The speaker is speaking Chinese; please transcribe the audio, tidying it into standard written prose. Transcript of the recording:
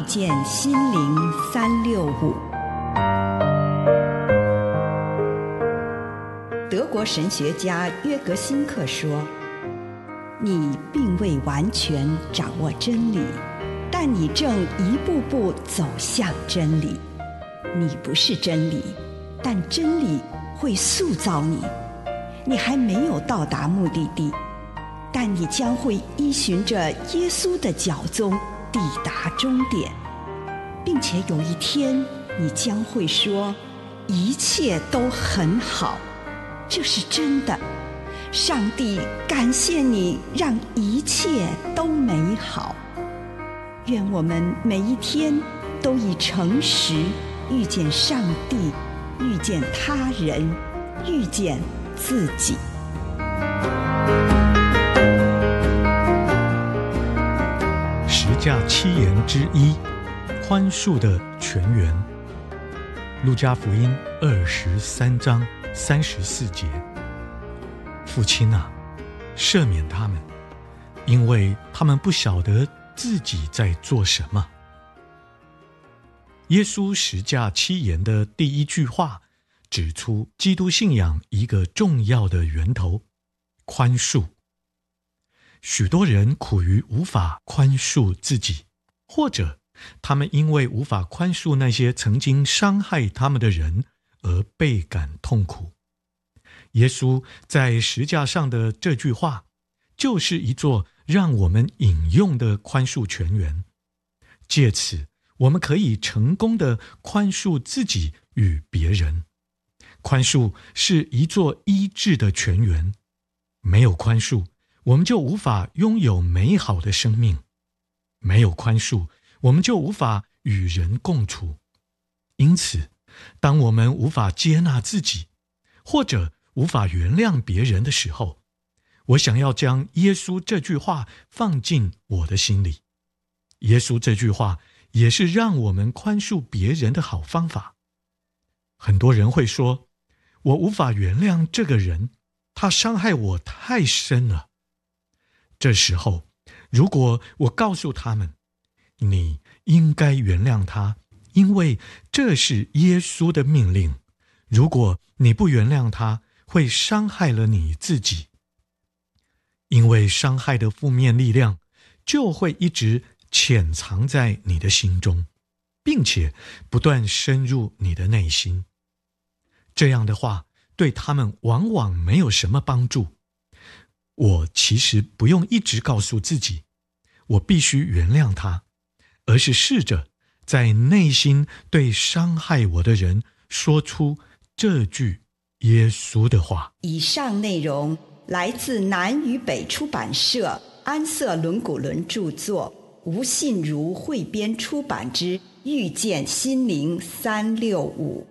遇见心灵365。德国神学家约格辛克说，你并未完全掌握真理，但你正一步步走向真理。你不是真理，但真理会塑造你。你还没有到达目的地，但你将会依循着耶稣的脚踪抵达终点，并且有一天你将会说，一切都很好。这是真的。上帝感谢你，让一切都美好。愿我们每一天都以诚实遇见上帝，遇见他人，遇见自己。 十架七言之一，宽恕的泉源。路加福音23章34节。父亲啊，赦免他们，因为他们不晓得自己在做什么。耶稣十架七言的第一句话指出基督信仰一个重要的源头：宽恕。许多人苦于无法宽恕自己，或者他们因为无法宽恕那些曾经伤害他们的人而倍感痛苦。耶稣在十架上的这句话，就是一座让我们饮用的宽恕泉源。借此，我们可以成功地宽恕自己与别人。宽恕是一座医治的泉源，没有宽恕，我们就无法拥有美好的生命；没有宽恕，我们就无法与人共处。因此，当我们无法接纳自己，或者无法原谅别人的时候，我想要将耶稣这句话放进我的心里。耶稣这句话也是让我们宽恕别人的好方法。很多人会说，我无法原谅这个人，他伤害我太深了。这时候，如果我告诉他们，你应该原谅他，因为这是耶稣的命令，如果你不原谅他，会伤害了你自己。因为伤害的负面力量就会一直潜藏在你的心中，并且不断深入你的内心。这样的话，对他们往往没有什么帮助。我其实不用一直告诉自己，我必须原谅他，而是试着在内心对伤害我的人说出这句耶稣的话。 以上内容来自南与北出版社安瑟伦古伦著作，吴信如汇编出版之《遇见心灵365》。